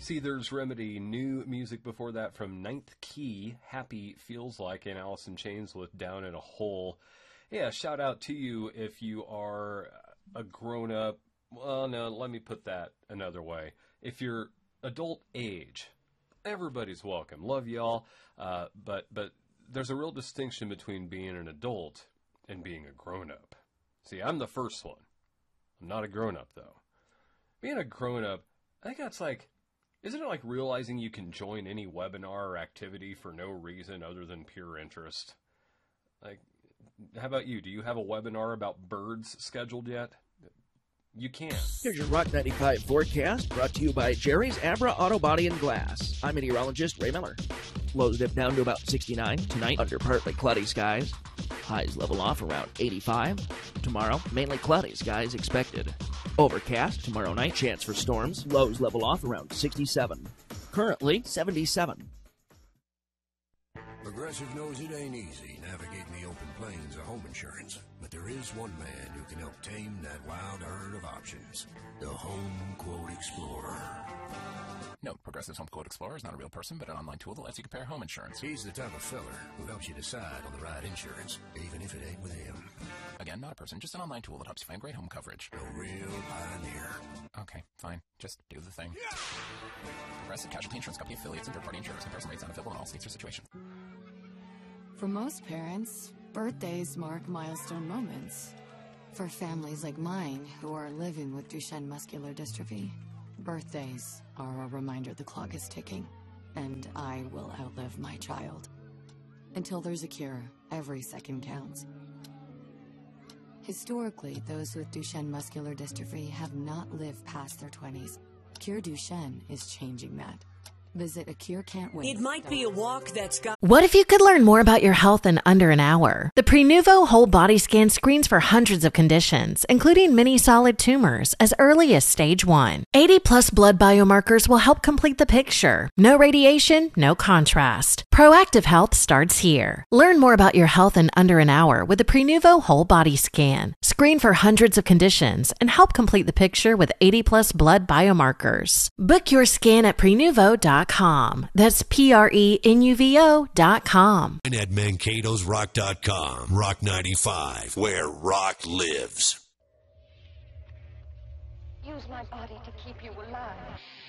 Seether's Remedy. New music before that from Ninth Key, Happy Feels Like, and Alice in Chains with Down in a Hole. Yeah, shout out to you if you are a grown-up. Well, no, let me put that another way. If you're adult age, everybody's welcome. Love y'all. But there's a real distinction between being an adult and being a grown-up. See, I'm the first one. I'm not a grown-up, though. Being a grown-up, I think that's like, isn't it like realizing you can join any webinar or activity for no reason other than pure interest? Like, how about you? Do you have a webinar about birds scheduled yet? You can. Here's your Rock 95 forecast, brought to you by Jerry's Abra Auto Body and Glass. I'm meteorologist Ray Miller. Lows dip down to about 69 tonight under partly cloudy skies. Highs level off around 85. Tomorrow, mainly cloudy skies expected. Overcast tomorrow night, chance for storms. Lows level off around 67. Currently 77. Progressive knows it ain't easy navigating the open plains of home insurance, but there is one man who can help tame that wild herd of options. The Home Quote Explorer. No, Progressive's Home Quote Explorer is not a real person, but an online tool that lets you compare home insurance. He's the type of feller who helps you decide on the right insurance, even if it ain't with him. Again, not a person, just an online tool that helps you find great home coverage. A real pioneer. Okay, fine. Just do the thing. Progressive Casualty Insurance Company affiliates and third-party insurers. Comparison rates not available in all states or situations. For most parents, birthdays mark milestone moments. For families like mine who are living with Duchenne muscular dystrophy, birthdays are a reminder the clock is ticking, and I will outlive my child. Until there's a cure, every second counts. Historically, those with Duchenne muscular dystrophy have not lived past their 20s. Cure Duchenne is changing that. Visit acurecan'twait. It might be a walk that's got... What if you could learn more about your health in under an hour? The Prenuvo Whole Body Scan screens for hundreds of conditions, including many solid tumors, as early as stage 1. 80-plus blood biomarkers will help complete the picture. No radiation, no contrast. Proactive health starts here. Learn more about your health in under an hour with the Prenuvo Whole Body Scan. Screen for hundreds of conditions and help complete the picture with 80-plus blood biomarkers. Book your scan at Prenuvo.com. That's Prenuvo.com. And at Mankato'sRock.com. Rock 95, where rock lives. Use my body to keep you alive.